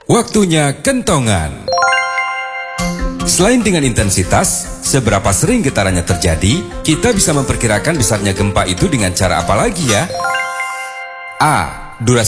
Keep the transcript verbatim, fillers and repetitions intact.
Waktunya kentongan. Selain dengan intensitas, seberapa sering getarannya terjadi, kita bisa memperkirakan besarnya gempa itu dengan cara apa lagi ya? A. Durasi